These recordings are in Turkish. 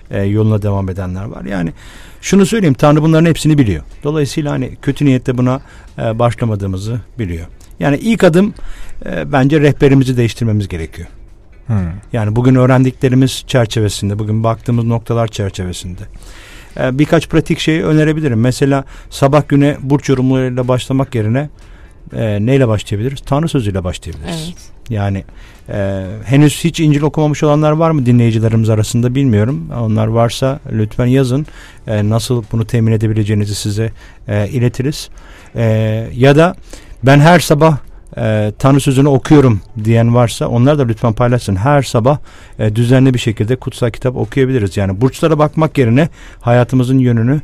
yoluna devam edenler var. Yani şunu söyleyeyim, Tanrı bunların hepsini biliyor. Dolayısıyla hani kötü niyetle buna başlamadığımızı biliyor. Yani ilk adım bence rehberimizi değiştirmemiz gerekiyor. Yani bugün öğrendiklerimiz çerçevesinde, bugün baktığımız noktalar çerçevesinde birkaç pratik şey önerebilirim. Mesela sabah güne burç yorumlarıyla başlamak yerine neyle başlayabiliriz? Tanrı sözüyle başlayabiliriz. Evet. Yani henüz hiç İncil okumamış olanlar var mı dinleyicilerimiz arasında bilmiyorum. Onlar varsa lütfen yazın. Nasıl bunu temin edebileceğinizi size iletiriz. Ya da ben her sabah Tanrı sözünü okuyorum diyen varsa onlar da lütfen paylaşsın. Her sabah düzenli bir şekilde kutsal kitap okuyabiliriz. Yani burçlara bakmak yerine hayatımızın yönünü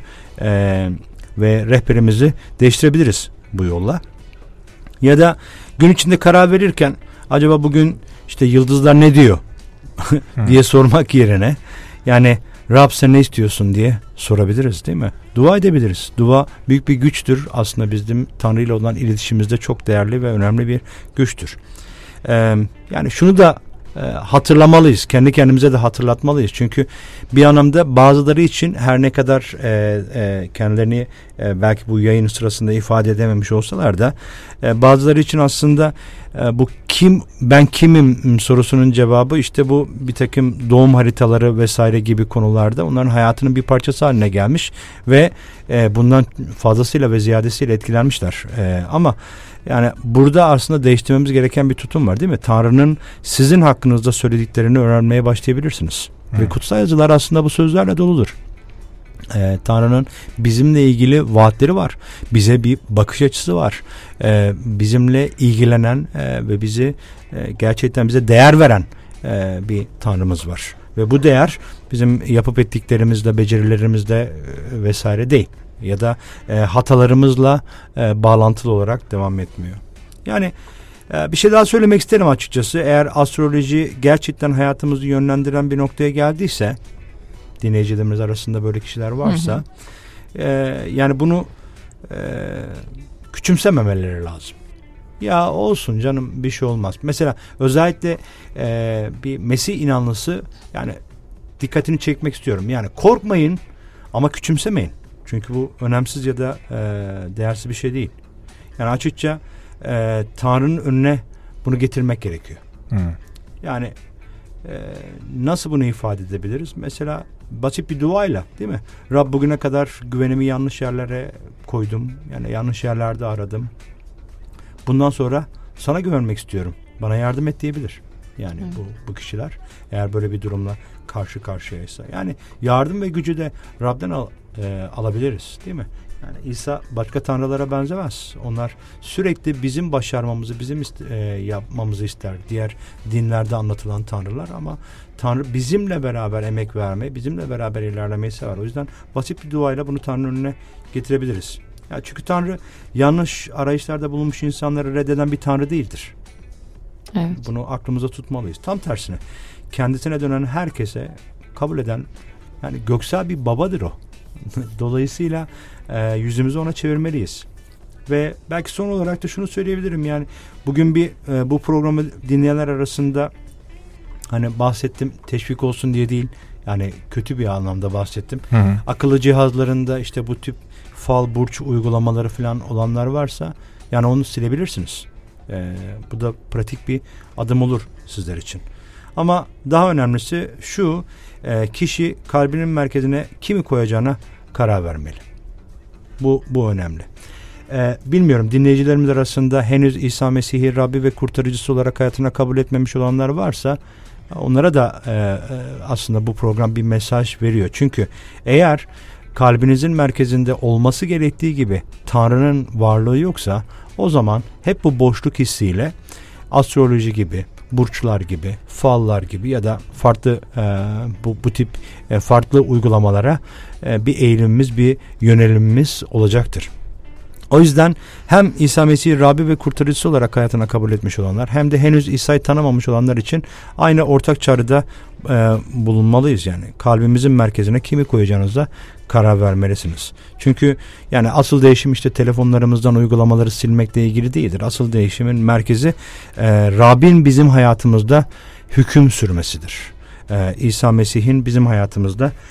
ve rehberimizi değiştirebiliriz bu yolla. Ya da gün içinde karar verirken acaba bugün işte yıldızlar ne diyor diye sormak yerine yani Rab sen ne istiyorsun diye sorabiliriz, değil mi? Dua edebiliriz. Dua büyük bir güçtür. Aslında bizim Tanrı ile olan iletişimimizde çok değerli ve önemli bir güçtür. Yani şunu da hatırlamalıyız. Kendi kendimize de hatırlatmalıyız. Çünkü bir anlamda bazıları için her ne kadar kendilerini belki bu yayın sırasında ifade edememiş olsalar da bazıları için aslında bu ben kimim sorusunun cevabı işte bu bir takım doğum haritaları vesaire gibi konularda onların hayatının bir parçası haline gelmiş ve bundan fazlasıyla ve ziyadesiyle etkilenmişler. Ama yani burada aslında değiştirmemiz gereken bir tutum var, değil mi? Tanrı'nın sizin hakkınızda söylediklerini öğrenmeye başlayabilirsiniz. Ve kutsal yazılar aslında bu sözlerle doludur. Tanrı'nın bizimle ilgili vaatleri var. Bize bir bakış açısı var. Bizimle ilgilenen ve bizi gerçekten bize değer veren bir Tanrımız var. Ve bu değer bizim yapıp ettiklerimizle, becerilerimizle vesaire değil. Ya da hatalarımızla bağlantılı olarak devam etmiyor. Yani bir şey daha söylemek isterim açıkçası. Eğer astroloji gerçekten hayatımızı yönlendiren bir noktaya geldiyse, dinleyicilerimiz arasında böyle kişiler varsa, yani bunu küçümsememeleri lazım. Ya olsun canım bir şey olmaz. Mesela özellikle bir Mesih inanlısı yani dikkatini çekmek istiyorum. Yani korkmayın ama küçümsemeyin. Çünkü bu önemsiz ya da değersiz bir şey değil. Yani açıkça Tanrı'nın önüne bunu getirmek gerekiyor. Yani nasıl bunu ifade edebiliriz? Mesela basit bir duayla, değil mi? Rab bugüne kadar güvenimi yanlış yerlere koydum. Yani yanlış yerlerde aradım. Bundan sonra sana güvenmek istiyorum. Bana yardım et diyebilir. Yani bu kişiler eğer böyle bir durumla karşı karşıyaysa. Yani yardım ve gücü de Rab'den alabiliriz, değil mi? Yani İsa başka tanrılara benzemez. Onlar sürekli bizim başarmamızı, bizim yapmamızı ister. Diğer dinlerde anlatılan tanrılar ama Tanrı bizimle beraber emek vermeyi, bizimle beraber ilerlemeyi sever. O yüzden basit bir duayla bunu Tanrı'nın önüne getirebiliriz. Ya çünkü Tanrı yanlış arayışlarda bulunmuş insanları reddeden bir Tanrı değildir. Evet. Bunu aklımıza tutmalıyız. Tam tersine kendisine dönen herkese kabul eden yani göksel bir babadır o. Dolayısıyla yüzümüzü ona çevirmeliyiz. Ve belki son olarak da şunu söyleyebilirim. Yani bugün bu programı dinleyenler arasında hani bahsettim teşvik olsun diye değil. Yani kötü bir anlamda bahsettim. Akıllı cihazlarında işte bu tip fal, burç uygulamaları falan olanlar varsa yani onu silebilirsiniz. Bu da pratik bir adım olur sizler için. Ama daha önemlisi şu, kişi kalbinin merkezine kimi koyacağına karar vermeli. Bu önemli. Bilmiyorum dinleyicilerimiz arasında henüz İsa Mesih'i Rabbi ve kurtarıcısı olarak hayatına kabul etmemiş olanlar varsa onlara da aslında bu program bir mesaj veriyor. Çünkü eğer kalbinizin merkezinde olması gerektiği gibi Tanrı'nın varlığı yoksa o zaman hep bu boşluk hissiyle astroloji gibi, burçlar gibi, fallar gibi ya da farklı bu tip farklı uygulamalara bir eğilimimiz, bir yönelimimiz olacaktır. O yüzden hem İsa Mesih'i Rabbi ve kurtarıcısı olarak hayatına kabul etmiş olanlar hem de henüz İsa'yı tanımamış olanlar için aynı ortak çağrıda bulunmalıyız yani. Kalbimizin merkezine kimi koyacağınıza karar vermelisiniz. Çünkü yani asıl değişim işte telefonlarımızdan uygulamaları silmekle ilgili değildir. Asıl değişimin merkezi Rabbin bizim hayatımızda hüküm sürmesidir. İsa Mesih'in bizim hayatımızda